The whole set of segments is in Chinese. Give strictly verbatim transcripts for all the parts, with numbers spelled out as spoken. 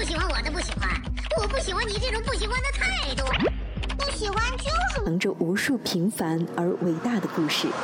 喜欢我的不喜欢，我不喜欢你这种不喜欢的态度。不喜欢就是藏着无数平凡而伟大的故事。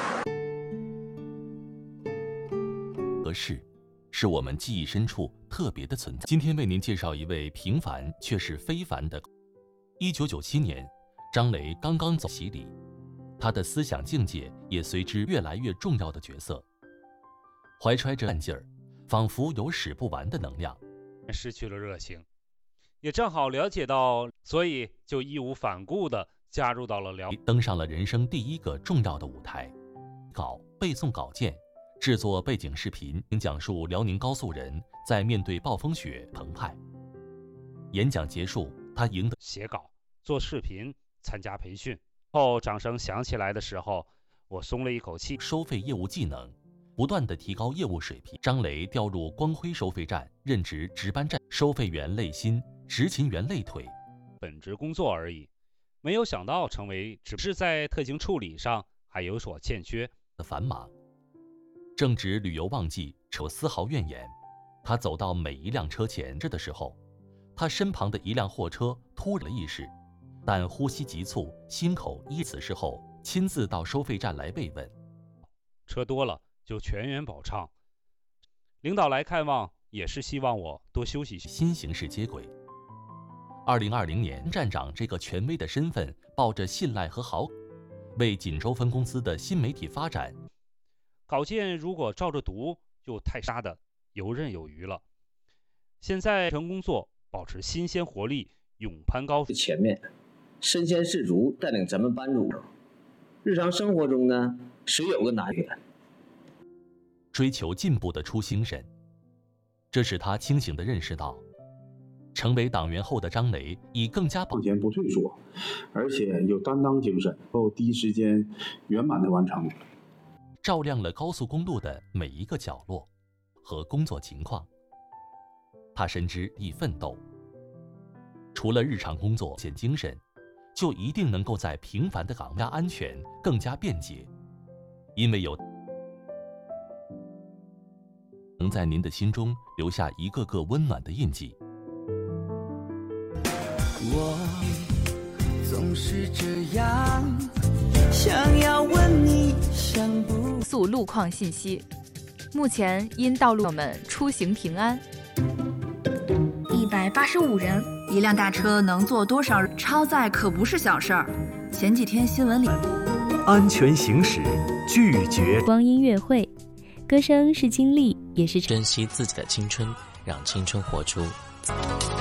和事，是我们记忆深处特别的存在。今天为您介绍一位平凡却是非凡的。一九九七年，张雷刚刚走洗礼，他的思想境界也随之越来越重要的角色。怀揣着干劲儿，仿佛有使不完的能量， 失去了热情，也正好了解到，所以就义无反顾地加入到了辽， 登上了人生第一个重要的舞台，稿背诵稿件，制作背景视频，并讲述辽宁高速人在面对暴风雪澎湃。演讲结束，他赢得写稿、做视频、参加培训后，掌声响起来的时候，我松了一口气。 收费业务技能，不断地提高业务水平。张雷调入光辉收费站任职值班站，收费员累心，执勤员累腿， 本职工作而已，没有想到成为只是在特情处理上还有所欠缺的繁忙。正值旅游旺季，有丝毫怨言。他走到每一辆车前置的时候，他身旁的一辆货车突然意识，但呼吸急促，心口一此事后亲自到收费站来慰问。 车多了就全员保畅，领导来看望也是希望我多休息。 新形势接轨。二零二零年，站长这个权威的身份，抱着信赖和好，为锦州分公司的新媒体发展。 稿件如果照着读，就太杀的游刃有余了。现在全工作保持新鲜活力，勇攀高。 前面身先士卒，带领咱们班主。日常生活中呢，谁有个难点？ 追求进步的初心神，这使他清醒地认识到，成为党员后的张雷以更加往前不退缩，而且有担当精神，后第一时间圆满地完成， 照亮了高速公路的每一个角落和工作情况。他深知亦奋斗，除了日常工作显精神，就一定能够在平凡的岗位安全更加便捷，因为有能在您的心中留下一个个温暖的印记。 我总是这样想要问你想不速路况信息，目前因道路们出行平安。 一百八十五人， 一辆大车能坐多少人？超载可不是小事儿。前几天新闻里， 安全行驶，拒绝光音乐会，歌声是经历，也是珍惜自己的青春，让青春活出。